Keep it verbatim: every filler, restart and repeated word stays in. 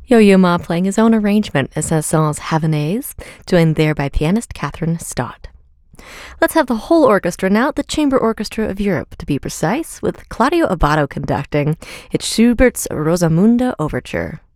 Yo-Yo Ma playing his own arrangement of Saint-Saëns' Havanaise, joined there by pianist Catherine Stott. Let's have the whole orchestra now, the Chamber Orchestra of Europe, to be precise, with Claudio Abbado conducting. It's Schubert's Rosamunde Overture.